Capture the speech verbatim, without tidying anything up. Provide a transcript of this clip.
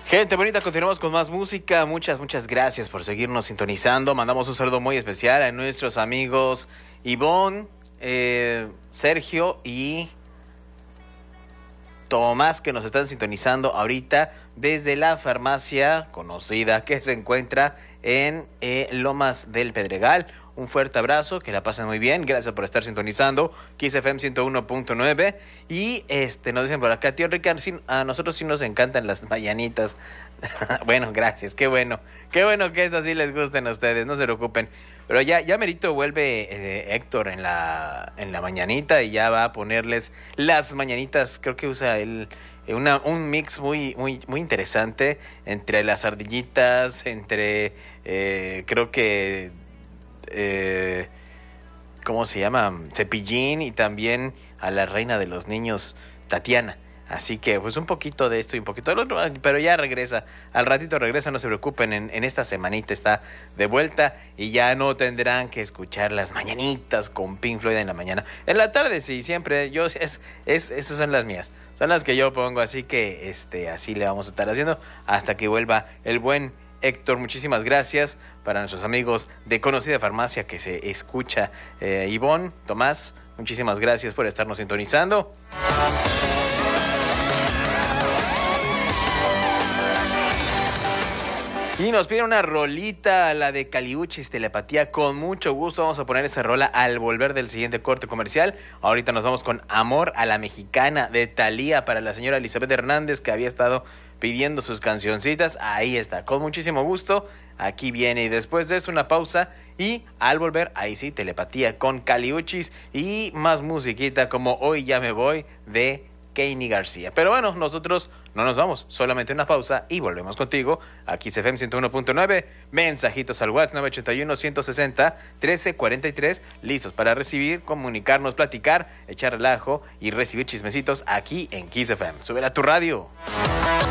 Gente bonita, continuamos con más música. Muchas, muchas gracias por seguirnos sintonizando. Mandamos un saludo muy especial a nuestros amigos Ivonne, eh, Sergio y Tomás, que nos están sintonizando ahorita desde la farmacia conocida que se encuentra en eh, Lomas del Pedregal. Un fuerte abrazo, que la pasen muy bien. Gracias por estar sintonizando Kiss F M ciento uno punto nueve. Y este nos dicen por acá, tío Ricardo, sí, a nosotros sí nos encantan las mañanitas. Bueno, gracias, qué bueno. Qué bueno que eso sí les gusten a ustedes, no se preocupen. Pero ya, ya merito vuelve eh, Héctor en la, en la mañanita y ya va a ponerles las mañanitas. Creo que usa él una, un mix muy, muy, muy interesante entre las ardillitas, entre eh, creo que Eh, ¿cómo se llama? Cepillín, y también a la reina de los niños, Tatiana. Así que pues un poquito de esto y un poquito del otro, pero ya regresa, al ratito regresa, no se preocupen, en, en esta semanita está de vuelta y ya no tendrán que escuchar las mañanitas con Pink Floyd en la mañana. En la tarde sí, siempre, yo, es, es, esas son las mías, son las que yo pongo, así que este, así le vamos a estar haciendo hasta que vuelva el buen Héctor. Muchísimas gracias para nuestros amigos de Conocida Farmacia que se escucha. eh, Ivonne, Tomás, muchísimas gracias por estarnos sintonizando. Y nos piden una rolita, la de Caliuchis, Telepatía. Con mucho gusto vamos a poner esa rola al volver del siguiente corte comercial. Ahorita nos vamos con Amor a la Mexicana de Thalía para la señora Elizabeth Hernández, que había estado pidiendo sus cancioncitas. Ahí está, con muchísimo gusto. Aquí viene, y después de eso una pausa, y al volver, ahí sí, Telepatía con Caliuchis y más musiquita como Hoy Ya Me Voy de Kenny García. Pero bueno, nosotros no nos vamos, solamente una pausa y volvemos contigo aquí C F M ciento uno punto nueve. Mensajitos al WhatsApp nueve ocho uno, uno seis cero, uno tres cuatro tres, listos para recibir, comunicarnos, platicar, echar relajo y recibir chismecitos aquí en Kiss F M. Súbela a tu radio.